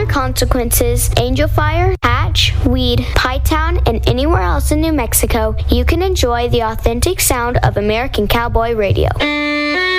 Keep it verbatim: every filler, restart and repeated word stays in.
Other Consequences, Angel Fire, Hatch, Weed, Pie Town, and anywhere else in New Mexico, you can enjoy the authentic sound of American Cowboy Radio.